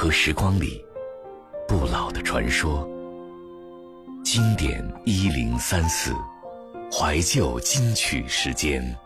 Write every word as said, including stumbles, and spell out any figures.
河时光里不老的传说。经典一零三四，怀旧金曲时间。